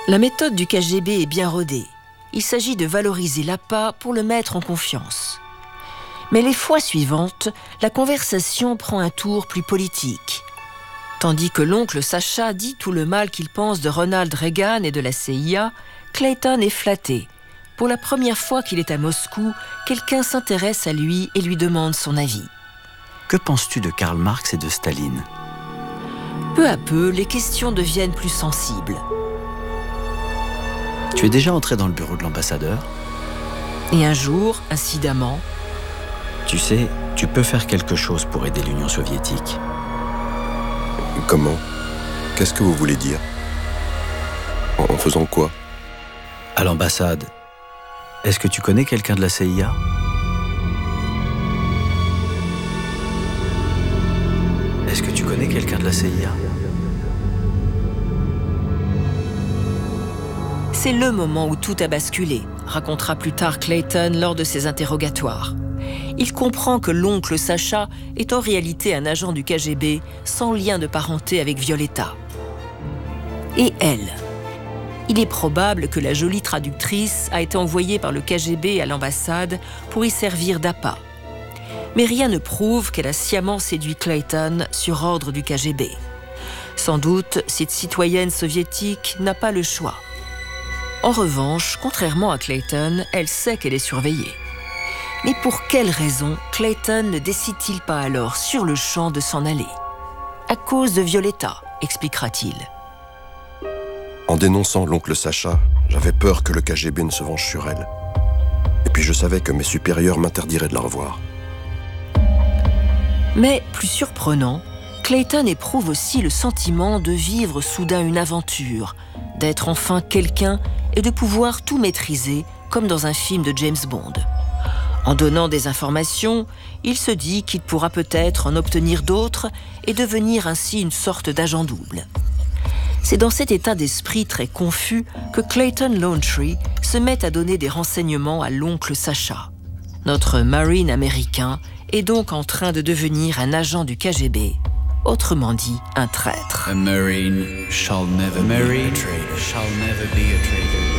La méthode du KGB est bien rodée. Il s'agit de valoriser l'appât pour le mettre en confiance. Mais les fois suivantes, la conversation prend un tour plus politique. Tandis que l'oncle Sacha dit tout le mal qu'il pense de Ronald Reagan et de la CIA, Clayton est flatté. Pour la première fois qu'il est à Moscou, quelqu'un s'intéresse à lui et lui demande son avis. Que penses-tu de Karl Marx et de Staline ? Peu à peu, les questions deviennent plus sensibles. Tu es déjà entré dans le bureau de l'ambassadeur ? Et un jour, incidemment... Tu sais, tu peux faire quelque chose pour aider l'Union soviétique. Comment ? Qu'est-ce que vous voulez dire ? En faisant quoi ? À l'ambassade. Est-ce que tu connais quelqu'un de la CIA ? Est-ce que tu connais quelqu'un de la CIA ? C'est le moment où tout a basculé, racontera plus tard Clayton lors de ses interrogatoires. Il comprend que l'oncle Sacha est en réalité un agent du KGB sans lien de parenté avec Violetta. Et elle ? Il est probable que la jolie traductrice a été envoyée par le KGB à l'ambassade pour y servir d'appât. Mais rien ne prouve qu'elle a sciemment séduit Clayton sur ordre du KGB. Sans doute, cette citoyenne soviétique n'a pas le choix. En revanche, contrairement à Clayton, elle sait qu'elle est surveillée. Mais pour quelle raison Clayton ne décide-t-il pas alors sur le champ de s'en aller ? À cause de Violetta, expliquera-t-il. En dénonçant l'oncle Sacha, j'avais peur que le KGB ne se venge sur elle. Et puis je savais que mes supérieurs m'interdiraient de la revoir. Mais, plus surprenant, Clayton éprouve aussi le sentiment de vivre soudain une aventure, d'être enfin quelqu'un et de pouvoir tout maîtriser, comme dans un film de James Bond. En donnant des informations, il se dit qu'il pourra peut-être en obtenir d'autres et devenir ainsi une sorte d'agent double. C'est dans cet état d'esprit très confus que Clayton Launtree se met à donner des renseignements à l'oncle Sacha. Notre marine américain est donc en train de devenir un agent du KGB, autrement dit un traître. A marine shall never be a traitor.